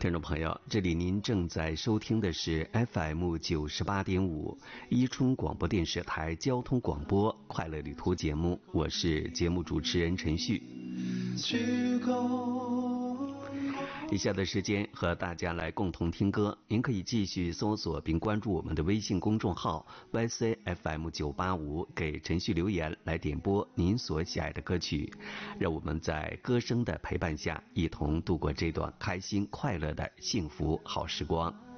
听众朋友，这里您正在收听的是 FM 98.5伊春广播电视台交通广播快乐旅途节目，我是节目主持人陈旭。以下的时间和大家来共同听歌，您可以继续搜索并关注我们的微信公众号 YCFM985，给陈旭留言来点播您所喜爱的歌曲，让我们在歌声的陪伴下一同度过这段开心快乐的幸福好时光。